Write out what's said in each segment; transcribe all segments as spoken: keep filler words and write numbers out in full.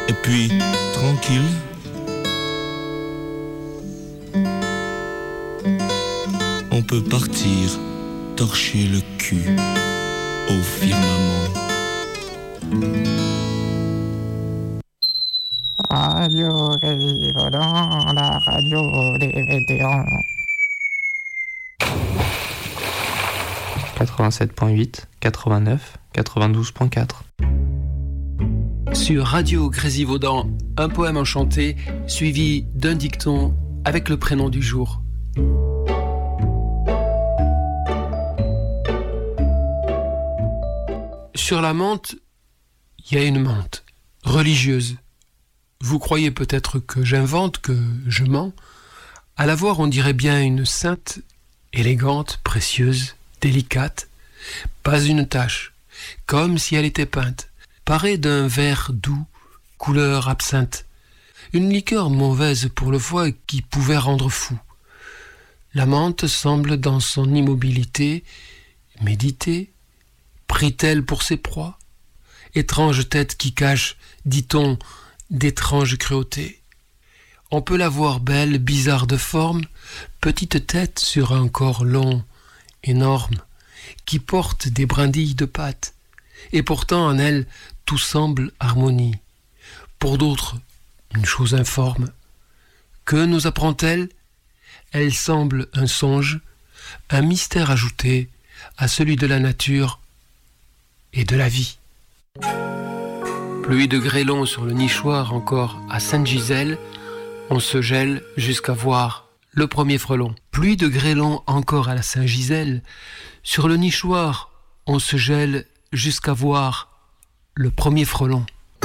Et puis, tranquille, on peut partir torcher le cul au firmament. Radio Grésivodon, la radio des vétérans. quatre-vingt-sept virgule huit, quatre-vingt-neuf, quatre-vingt-douze virgule quatre. Sur Radio Grésivaudan, un poème enchanté suivi d'un dicton avec le prénom du jour. Sur la menthe, il y a une menthe religieuse. Vous croyez peut-être que j'invente, que je mens. À la voir, on dirait bien une sainte, élégante, précieuse, délicate, pas une tache, comme si elle était peinte, parée d'un vert doux, couleur absinthe, une liqueur mauvaise pour le foie qui pouvait rendre fou. La menthe semble dans son immobilité méditer. Prie-t-elle pour ses proies? Étrange tête qui cache, dit-on, d'étranges cruautés. On peut la voir belle, bizarre de forme, petite tête sur un corps long, énorme, qui porte des brindilles de pâte, et pourtant en elle tout semble harmonie. Pour d'autres, une chose informe. Que nous apprend-elle? Elle semble un songe, un mystère ajouté à celui de la nature et de la vie. Pluie de grêlons sur le nichoir encore à Sainte-Gisèle, on se gèle jusqu'à voir le premier frelon. Pluie de grêlons encore à la Saint-Gisèle, sur le nichoir, on se gèle jusqu'à voir le premier frelon.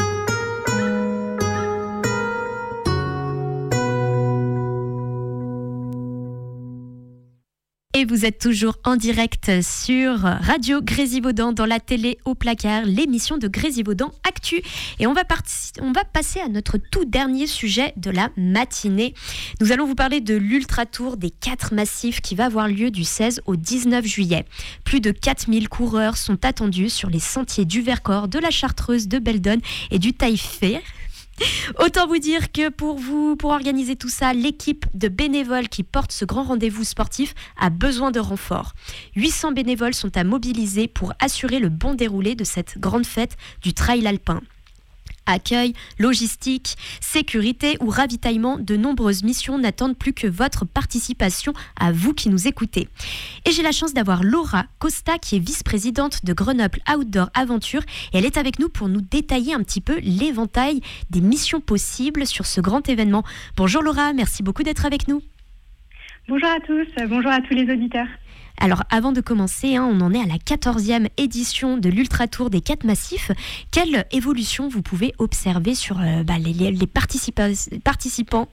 Et vous êtes toujours en direct sur Radio Grésivaudan dans la télé au placard, l'émission de Grésivaudan Actu. Et on va, part- on va passer à notre tout dernier sujet de la matinée. Nous allons vous parler de l'Ultra Tour des quatre massifs qui va avoir lieu du seize au dix-neuf juillet. Plus de quatre mille coureurs sont attendus sur les sentiers du Vercors, de la Chartreuse, de Beldonne et du Taillefer. Autant vous dire que pour vous, pour organiser tout ça, l'équipe de bénévoles qui porte ce grand rendez-vous sportif a besoin de renforts. huit cents bénévoles sont à mobiliser pour assurer le bon déroulé de cette grande fête du trail alpin. Accueil, logistique, sécurité ou ravitaillement, de nombreuses missions n'attendent plus que votre participation, à vous qui nous écoutez. Et j'ai la chance d'avoir Laura Costa qui est vice-présidente de Grenoble Outdoor Aventure et elle est avec nous pour nous détailler un petit peu l'éventail des missions possibles sur ce grand événement. Bonjour Laura, merci beaucoup d'être avec nous. Bonjour à tous, bonjour à tous les auditeurs. Alors avant de commencer, hein, on en est à la quatorzième édition de l'Ultra Tour des quatre massifs. Quelle évolution vous pouvez observer sur euh, bah, les, les participa- participants?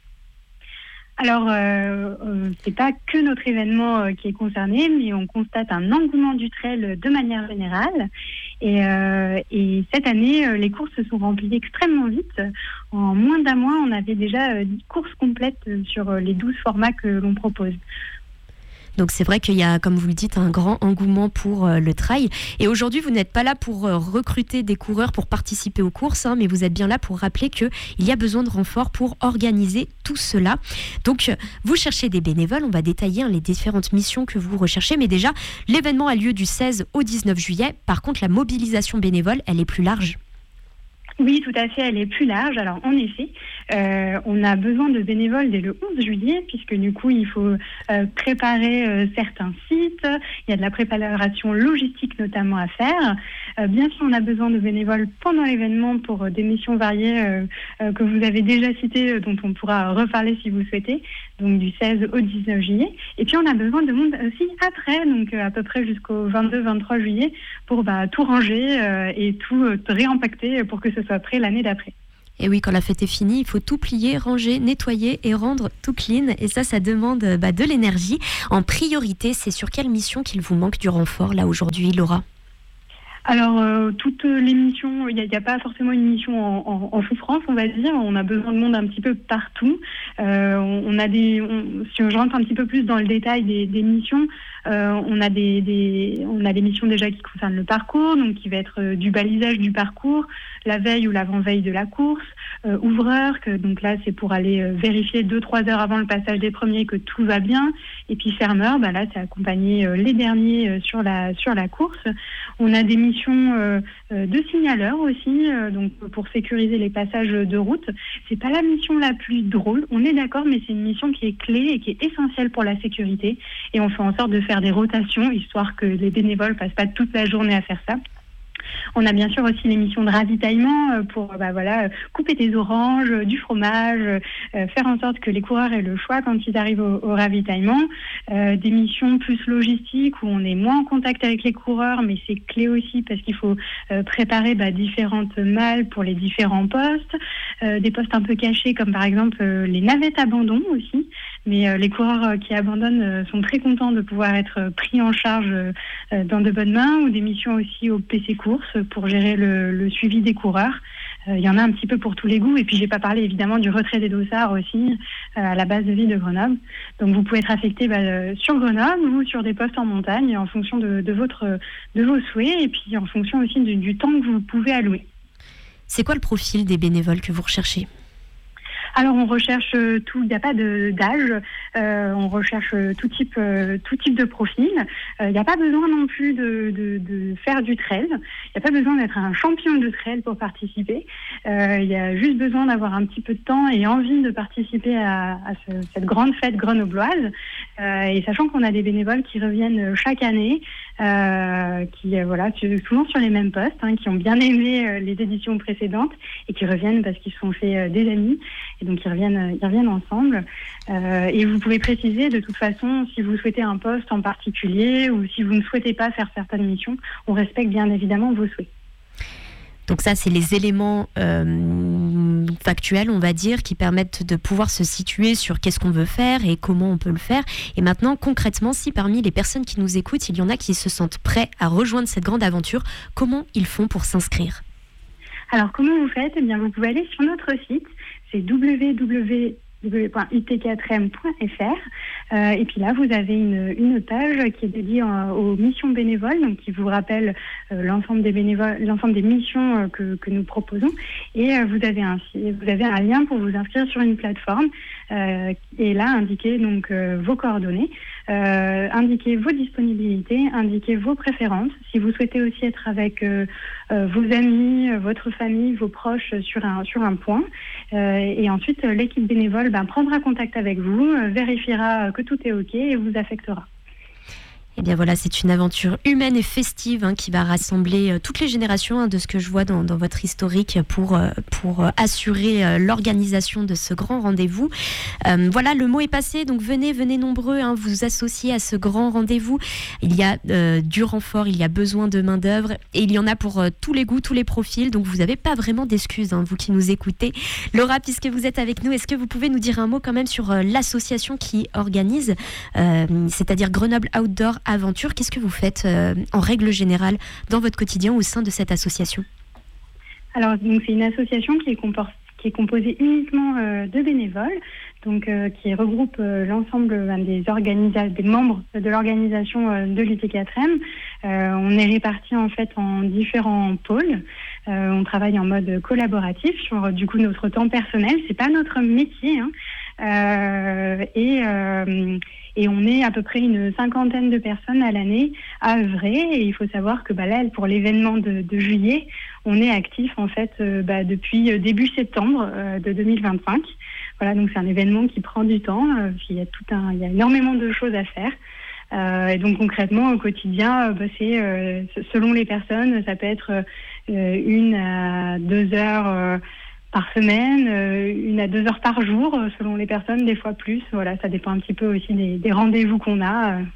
Alors, euh, euh, c'est pas que notre événement euh, qui est concerné, mais on constate un engouement du trail de manière générale. Et, euh, et cette année, euh, les courses se sont remplies extrêmement vite. En moins d'un mois, on avait déjà euh, dix courses complètes euh, sur euh, les douze formats que l'on propose. Donc c'est vrai qu'il y a, comme vous le dites, un grand engouement pour euh, le trail. Et aujourd'hui, vous n'êtes pas là pour euh, recruter des coureurs pour participer aux courses, hein, mais vous êtes bien là pour rappeler qu'il y a besoin de renforts pour organiser tout cela. Donc euh, vous cherchez des bénévoles, on va détailler hein, les différentes missions que vous recherchez. Mais déjà, l'événement a lieu du seize au dix-neuf juillet. Par contre, la mobilisation bénévole, elle est plus large. Oui, tout à fait, elle est plus large. Alors, en effet, euh, on a besoin de bénévoles dès le onze juillet, puisque du coup, il faut euh, préparer euh, certains sites. Il y a de la préparation logistique notamment à faire. Euh, bien sûr, on a besoin de bénévoles pendant l'événement pour euh, des missions variées euh, euh, que vous avez déjà citées, euh, dont on pourra reparler si vous souhaitez, donc du seize au dix-neuf juillet. Et puis, on a besoin de monde aussi après, donc euh, à peu près jusqu'au vingt-deux vingt-trois juillet, pour bah, tout ranger euh, et tout euh, réimpacter pour que ce soit prêt l'année d'après. Et oui, quand la fête est finie, il faut tout plier, ranger, nettoyer et rendre tout clean. Et ça, ça demande bah, de l'énergie. En priorité, c'est sur quelle mission qu'il vous manque du renfort, là, aujourd'hui, Laura ? Alors, euh, toutes les missions, il n'y a, a pas forcément une mission en, en, en souffrance, on va dire. On a besoin de monde un petit peu partout. Euh, on, on a des, on, si je rentre un petit peu plus dans le détail des, des missions, euh, on a des, des, on a des missions déjà qui concernent le parcours, donc qui va être euh, du balisage du parcours, la veille ou l'avant-veille de la course, euh, ouvreur, que, donc là c'est pour aller euh, vérifier deux trois heures avant le passage des premiers que tout va bien, et puis fermeur, bah là c'est accompagner euh, les derniers euh, sur la sur la course. On a des missions euh, euh, de signaleurs aussi, euh, donc pour sécuriser les passages de route. C'est pas la mission la plus drôle, on est d'accord, mais c'est une mission qui est clé et qui est essentielle pour la sécurité, et on fait en sorte de faire des rotations, histoire que les bénévoles passent pas toute la journée à faire ça. On a bien sûr aussi les missions de ravitaillement pour bah, voilà, couper des oranges, du fromage, euh, faire en sorte que les coureurs aient le choix quand ils arrivent au, au ravitaillement. Euh, des missions plus logistiques où on est moins en contact avec les coureurs, mais c'est clé aussi parce qu'il faut euh, préparer bah, différentes malles pour les différents postes. Euh, des postes un peu cachés comme par exemple euh, les navettes abandon aussi. Mais euh, les coureurs euh, qui abandonnent euh, sont très contents de pouvoir être euh, pris en charge euh, dans de bonnes mains, ou des missions aussi au P C course pour gérer le, le suivi des coureurs. Il euh, y en a un petit peu pour tous les goûts. Et puis j'ai pas parlé évidemment du retrait des dossards aussi euh, à la base de vie de Grenoble. Donc vous pouvez être affecté bah, euh, sur Grenoble ou sur des postes en montagne en fonction de, de, votre, de vos souhaits, et puis en fonction aussi du, du temps que vous pouvez allouer. C'est quoi le profil des bénévoles que vous recherchez ? Alors on recherche tout, il n'y a pas de, d'âge, euh, on recherche tout type, euh, tout type de profil. Il euh, n'y a pas besoin non plus de, de, de faire du trail, il n'y a pas besoin d'être un champion de trail pour participer. Il euh, y a juste besoin d'avoir un petit peu de temps et envie de participer à, à ce, cette grande fête grenobloise. Euh, et sachant qu'on a des bénévoles qui reviennent chaque année, euh, qui euh, voilà, souvent sur les mêmes postes, hein, qui ont bien aimé euh, les éditions précédentes et qui reviennent parce qu'ils se sont fait euh, des amis. Et donc ils reviennent, ils reviennent ensemble. Euh, et vous pouvez préciser de toute façon si vous souhaitez un poste en particulier ou si vous ne souhaitez pas faire certaines missions. On respecte bien évidemment vos souhaits. Donc ça, c'est les éléments euh, factuels, on va dire, qui permettent de pouvoir se situer sur qu'est-ce qu'on veut faire et comment on peut le faire. Et maintenant, concrètement, si parmi les personnes qui nous écoutent, il y en a qui se sentent prêts à rejoindre cette grande aventure, comment ils font pour s'inscrire ? Alors, comment vous faites ? Eh bien, vous pouvez aller sur notre site, c'est w w w point i t quatre m point f r, euh, et puis là, vous avez une, une page qui est dédiée en, aux missions bénévoles, donc qui vous rappelle euh, l'ensemble des bénévoles, l'ensemble des missions euh, que, que nous proposons, et euh, vous avez un vous avez un lien pour vous inscrire sur une plateforme, euh, et là, indiquer donc euh, vos coordonnées, euh, indiquer vos disponibilités, indiquer vos préférences. Si vous souhaitez aussi être avec euh, euh, vos amis, votre famille, vos proches sur un sur un point, euh, et ensuite euh, l'équipe bénévole ben, prendra contact avec vous, euh, vérifiera que tout est OK et vous affectera. Eh bien voilà, c'est une aventure humaine et festive hein, qui va rassembler euh, toutes les générations hein, de ce que je vois dans, dans votre historique pour, euh, pour euh, assurer euh, l'organisation de ce grand rendez-vous. Euh, voilà, le mot est passé, donc venez, venez nombreux, hein, vous associer à ce grand rendez-vous. Il y a euh, du renfort, il y a besoin de main d'œuvre et il y en a pour euh, tous les goûts, tous les profils, donc vous n'avez pas vraiment d'excuses, hein, vous qui nous écoutez. Laura, puisque vous êtes avec nous, est-ce que vous pouvez nous dire un mot quand même sur euh, l'association qui organise, euh, c'est-à-dire Grenoble Outdoor Aventure? Qu'est-ce que vous faites euh, en règle générale dans votre quotidien au sein de cette association? Alors, donc, c'est une association qui est, compor- qui est composée uniquement euh, de bénévoles, donc euh, qui regroupe euh, l'ensemble euh, des, organisa- des membres de l'organisation euh, de l'I T quatre M. Euh, on est répartis en fait en différents pôles. Euh, on travaille en mode collaboratif sur du coup notre temps personnel. C'est pas notre métier, hein. Euh, et, euh, et on est à peu près une cinquantaine de personnes à l'année à œuvrer. Et il faut savoir que bah, là, pour l'événement de, de juillet, on est actif en fait euh, bah, depuis début septembre euh, de deux mille vingt-cinq. Voilà, donc c'est un événement qui prend du temps. Euh, il y a tout un, il y a énormément de choses à faire. Euh, et donc concrètement au quotidien, euh, bah, c'est euh, selon les personnes, ça peut être euh, une à deux heures. Euh, par semaine, euh, une à deux heures par jour, euh, selon les personnes, des fois plus. Voilà, ça dépend un petit peu aussi des, des rendez-vous qu'on a. Euh,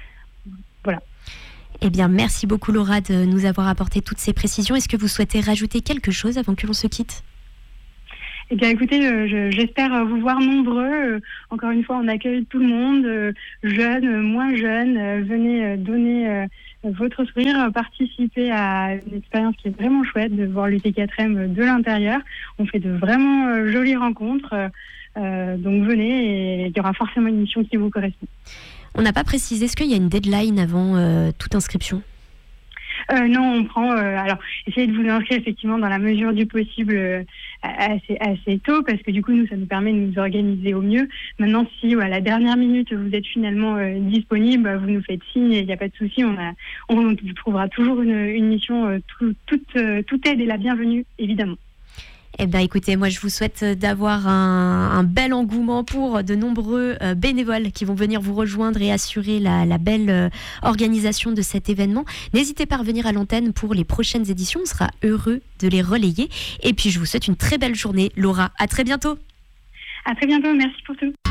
voilà. Eh bien, merci beaucoup Laura de nous avoir apporté toutes ces précisions. Est-ce que vous souhaitez rajouter quelque chose avant que l'on se quitte ? Eh bien, écoutez, euh, je, j'espère vous voir nombreux. Euh, encore une fois, on accueille tout le monde, euh, jeunes, euh, moins jeunes. Euh, venez euh, donner euh, votre sourire, euh, participer à une expérience qui est vraiment chouette de voir l'U T quatre M de l'intérieur. On fait de vraiment euh, jolies rencontres. Euh, donc venez et il y aura forcément une mission qui vous correspond. On n'a pas précisé, est-ce qu'il y a une deadline avant euh, toute inscription ? Euh, non, on prend. Euh, alors, essayez de vous inscrire effectivement dans la mesure du possible euh, assez, assez tôt, parce que du coup, nous, ça nous permet de nous organiser au mieux. Maintenant, si ouais, à la dernière minute vous êtes finalement euh, disponible, vous nous faites signe, il n'y a pas de souci. On, a, on trouvera toujours une, une mission. Euh, tout, toute, euh, toute aide est la bienvenue, évidemment. Eh bien, écoutez, moi, je vous souhaite d'avoir un, un bel engouement pour de nombreux euh, bénévoles qui vont venir vous rejoindre et assurer la, la belle euh, organisation de cet événement. N'hésitez pas à revenir à l'antenne pour les prochaines éditions. On sera heureux de les relayer. Et puis, je vous souhaite une très belle journée, Laura. À très bientôt. À très bientôt. Merci pour tout.